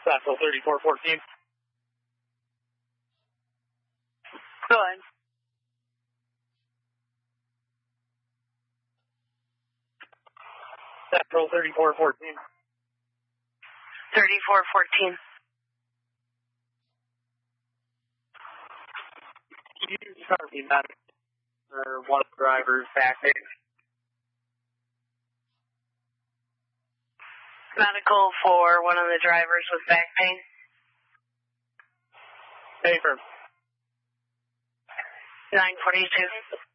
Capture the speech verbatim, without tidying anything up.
Central thirty-four fourteen. Go ahead. Central thirty-four fourteen. thirty-four fourteen. Can you start me that for one of the drivers back there? Medical for one of the drivers with back pain. Paper. nine forty-two.